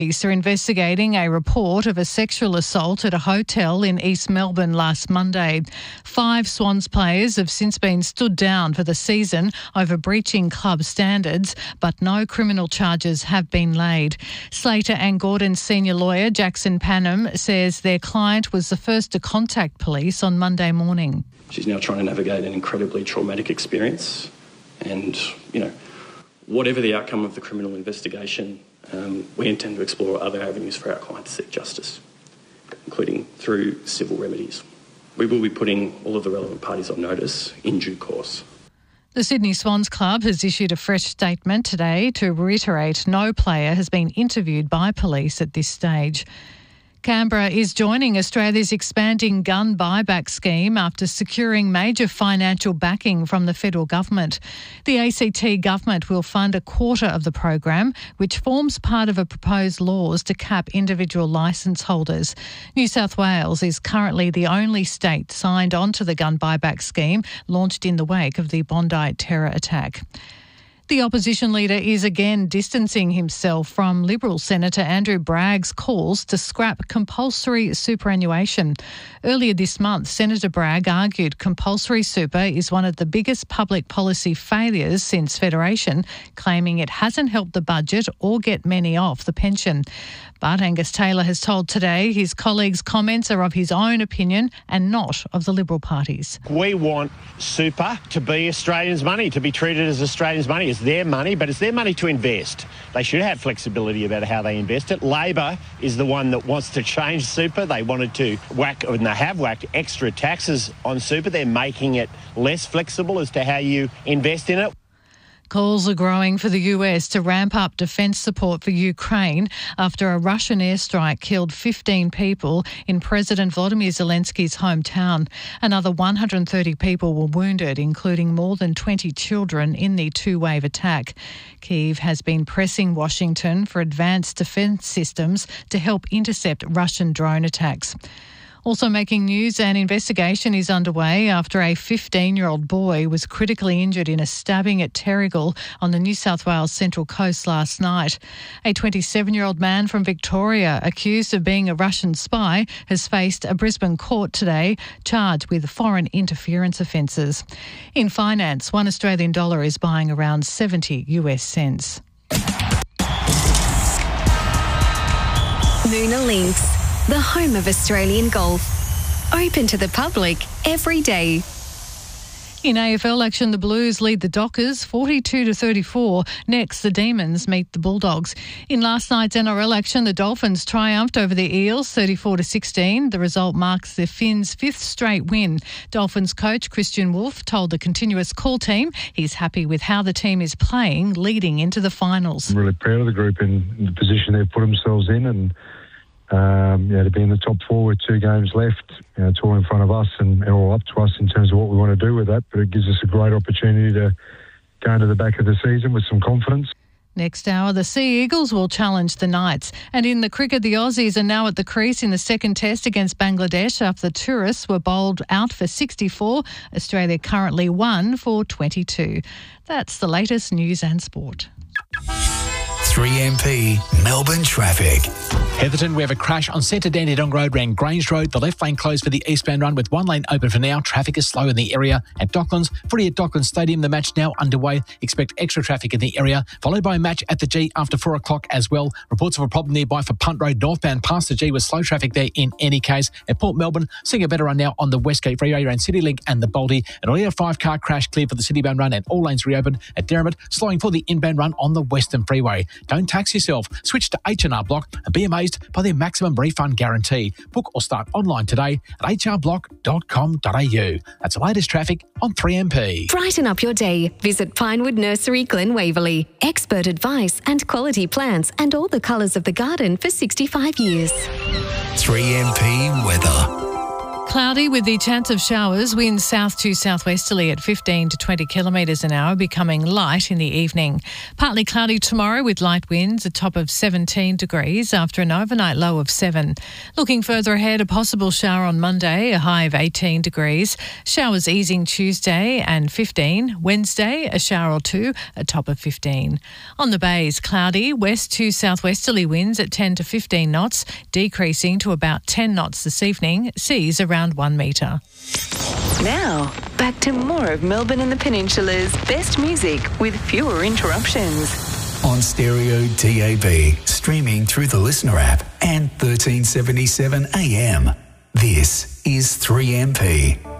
Police are investigating a report of a sexual assault at a hotel in East Melbourne last Monday. 5 Swans players have since been stood down for the season over breaching club standards, but no criminal charges have been laid. Slater and Gordon's senior lawyer, Jackson Panham, says their client was the first to contact police on Monday morning. She's now trying to navigate an incredibly traumatic experience and, whatever the outcome of the criminal investigation, we intend to explore other avenues for our client to seek justice, including through civil remedies. We will be putting all of the relevant parties on notice in due course. The Sydney Swans Club has issued a fresh statement today to reiterate no player has been interviewed by police at this stage. Canberra is joining Australia's expanding gun buyback scheme after securing major financial backing from the federal government. The ACT government will fund a quarter of the program, which forms part of a proposed laws to cap individual licence holders. New South Wales is currently the only state signed on to the gun buyback scheme launched in the wake of the Bondi terror attack. The opposition leader is again distancing himself from Liberal Senator Andrew Bragg's calls to scrap compulsory superannuation. Earlier this month, Senator Bragg argued compulsory super is one of the biggest public policy failures since Federation, claiming it hasn't helped the budget or get many off the pension. But Angus Taylor has told Today his colleagues' comments are of his own opinion and not of the Liberal party's. We want super to be Australians' money, to be treated as Australians' money. It's their money, but it's their money to invest. They should have flexibility about how they invest it. Labor is the one that wants to change super. They wanted to whack, and they have whacked, extra taxes on super. They're making it less flexible as to how you invest in it. Calls are growing for the US to ramp up defence support for Ukraine after a Russian airstrike killed 15 people in President Volodymyr Zelensky's hometown. Another 130 people were wounded, including more than 20 children in the two-wave attack. Kyiv has been pressing Washington for advanced defence systems to help intercept Russian drone attacks. Also making news, an investigation is underway after a 15-year-old boy was critically injured in a stabbing at Terrigal on the New South Wales Central Coast last night. A 27-year-old man from Victoria, accused of being a Russian spy, has faced a Brisbane court today, charged with foreign interference offences. In finance, $1 Australian is buying around 70 US cents. Moona Links, the home of Australian golf. Open to the public every day. In AFL action, the Blues lead the Dockers 42-34. Next, the Demons meet the Bulldogs. In last night's NRL action, the Dolphins triumphed over the Eels 34-16. The result marks the Finns' 5th straight win. Dolphins coach Christian Wolf told the Continuous Call team he's happy with how the team is playing leading into the finals. I'm really proud of the group in the position they've put themselves in, and to be in the top 4 with 2 games left, it's all in front of us and all up to us in terms of what we want to do with that. But it gives us a great opportunity to go into the back of the season with some confidence. Next hour, the Sea Eagles will challenge the Knights. And in the cricket, the Aussies are now at the crease in the second test against Bangladesh after the tourists were bowled out for 64. Australia currently won for 22. That's the latest news and sport. 3MP Melbourne traffic. Heatherton, we have a crash on Centre Dandenong Road around Grange Road. The left lane closed for the eastbound run with one lane open for now. Traffic is slow in the area. At Docklands, footy at Docklands Stadium, the match now underway. Expect extra traffic in the area, followed by a match at the G after 4 o'clock as well. Reports of a problem nearby for Punt Road northbound past the G with slow traffic there in any case. At Port Melbourne, seeing a better run now on the Westgate Freeway around CityLink and the Baldy. An earlier 5-car crash cleared for the citybound run and all lanes reopened. At Derrimut, slowing for the inbound run on the Western Freeway. Don't tax yourself. Switch to H&R Block and be amazed by their maximum refund guarantee. Book or start online today at hrblock.com.au. That's the latest traffic on 3MP. Brighten up your day. Visit Pinewood Nursery, Glen Waverley. Expert advice and quality plants and all the colours of the garden for 65 years. 3MP weather. Cloudy with the chance of showers, winds south to southwesterly at 15 to 20 kilometres an hour, becoming light in the evening. Partly cloudy tomorrow with light winds, a top of 17 degrees after an overnight low of 7. Looking further ahead, a possible shower on Monday, a high of 18 degrees. Showers easing Tuesday and 15. Wednesday, a shower or two, a top of 15. On the bays, cloudy, west to southwesterly winds at 10 to 15 knots, decreasing to about 10 knots this evening. Seas around 1 metre. Now, back to more of Melbourne and the Peninsula's best music with fewer interruptions. On Stereo DAB, streaming through the Listener app and 1377 AM. This is 3MP.